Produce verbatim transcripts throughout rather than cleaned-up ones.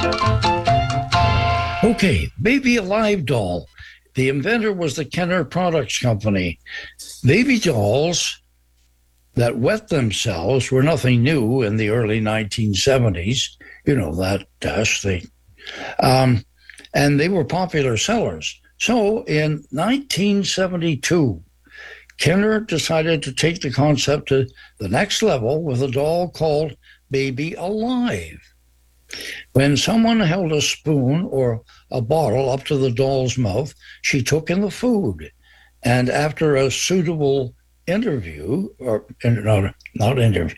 Okay, Baby Alive doll. The inventor was the Kenner Products Company. Baby dolls that wet themselves were nothing new in the early nineteen seventies. You know, that dash thing. Um, and they were popular sellers. So in nineteen seventy-two, Kenner decided to take the concept to the next level with a doll called Baby Alive. When someone held a spoon or a bottle up to the doll's mouth, she took in the food. And after a suitable interview, or not, not interview,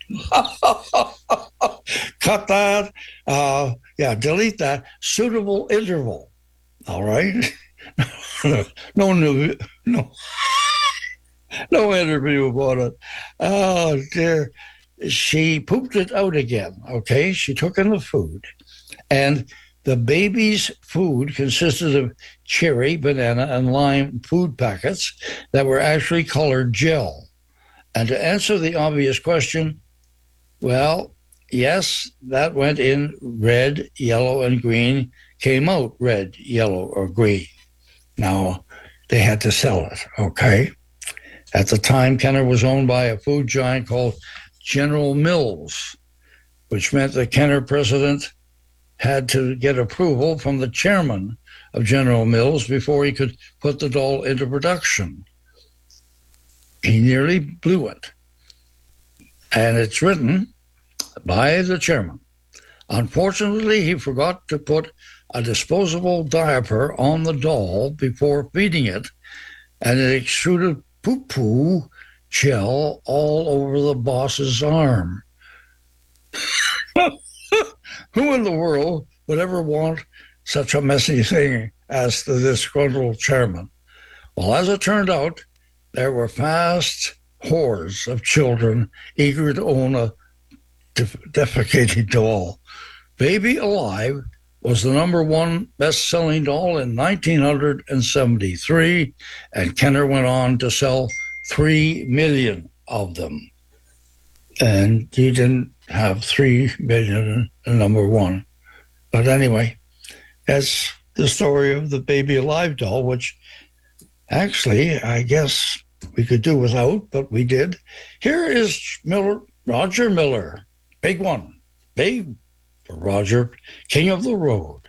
cut that, uh, yeah, delete that, suitable interval. All right? no, no, no, no interview about it. Oh, dear. She pooped it out again, okay? She took in the food. And the baby's food consisted of cherry, banana, and lime food packets that were actually colored gel. And to answer the obvious question, well, yes, that went in red, yellow, and green, came out red, yellow, or green. Now, they had to sell it, okay? At the time, Kenner was owned by a food giant called General Mills, which meant the Kenner president had to get approval from the chairman of General Mills before he could put the doll into production. He nearly blew it. And it's written by the chairman. Unfortunately, he forgot to put a disposable diaper on the doll before feeding it, and it extruded poo-poo gel all over the boss's arm. Who in the world would ever want such a messy thing? Asked the disgruntled chairman. Well, as it turned out, there were vast hordes of children eager to own a def- defecating doll. Baby Alive was the number one best-selling doll in nineteen seventy-three, and Kenner went on to sell three million of them. And he didn't have three million in number one. But anyway, that's the story of the Baby Alive doll, which actually I guess we could do without, but we did. Here is Miller, Roger Miller, big one, big for Roger, King of the Road.